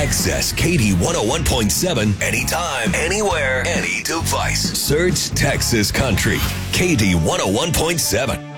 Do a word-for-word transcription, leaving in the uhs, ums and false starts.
Access K D one oh one point seven anytime, anywhere, any device. Search Texas Country. K D one oh one point seven.